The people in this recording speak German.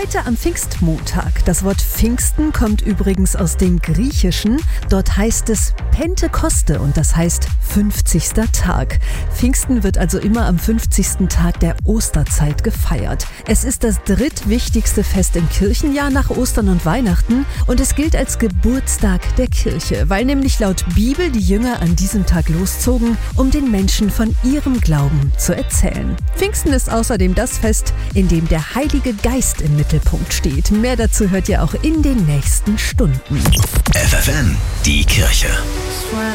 Heute am Pfingstmontag. Das Wort Pfingsten kommt übrigens aus dem Griechischen. Dort heißt es Pentekoste und das heißt 50. Tag. Pfingsten wird also immer am 50. Tag der Osterzeit gefeiert. Es ist das drittwichtigste Fest im Kirchenjahr nach Ostern und Weihnachten und es gilt als Geburtstag der Kirche, weil nämlich laut Bibel die Jünger an diesem Tag loszogen, um den Menschen von ihrem Glauben zu erzählen. Pfingsten ist außerdem das Fest, in dem der Heilige Geist im Mittelpunkt steht. Mehr dazu hört ihr auch in den nächsten Stunden. FFN, die Kirche.